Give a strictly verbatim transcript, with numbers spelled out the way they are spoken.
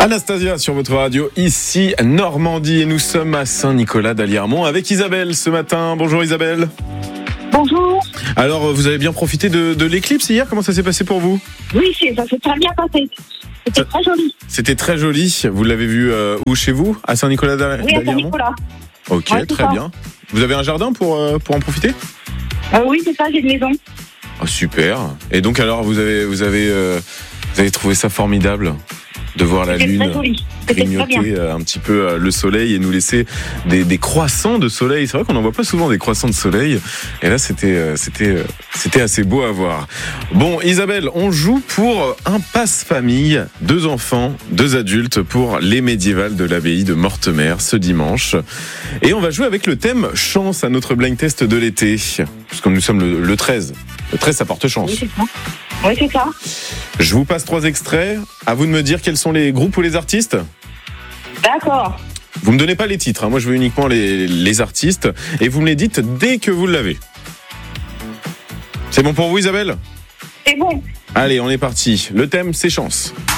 Anastasia sur votre radio, ici Normandie, et nous sommes à Saint-Nicolas d'Alliermont avec Isabelle ce matin. Bonjour Isabelle. Bonjour. Alors, vous avez bien profité de, de l'éclipse hier? Comment ça s'est passé pour vous? Oui, c'est, ça s'est très bien passé. C'était ça, très joli. C'était très joli. Vous l'avez vu euh, où chez vous? À Saint-Nicolas d'Alliermont? Oui, à Saint-Nicolas. Ok, ouais, très ça. bien. Vous avez un jardin pour, euh, pour en profiter? euh, Oui, c'est ça, j'ai une maison. Oh, super. Et donc alors, vous avez, vous avez, euh, vous avez trouvé ça formidable de voir la C'était lune grignoter un petit peu le soleil et nous laisser des, des croissants de soleil. C'est vrai qu'on n'en voit pas souvent des croissants de soleil. Et là, c'était, c'était, c'était assez beau à voir. Bon, Isabelle, on joue pour un passe-famille, deux enfants, deux adultes pour les médiévales de l'abbaye de Mortemer ce dimanche. Et on va jouer avec le thème chance à notre blind test de l'été. Puisque nous sommes le, le treize. Le treize, ça porte chance. Oui, c'est ça. Oui, c'est ça. Je vous passe trois extraits. À vous de me dire quels sont les groupes ou les artistes. D'accord. Vous me donnez pas les titres, hein. Moi je veux uniquement les, les artistes. Et vous me les dites dès que vous l'avez. C'est bon pour vous, Isabelle? C'est bon. Allez, on est parti. Le thème, c'est chance.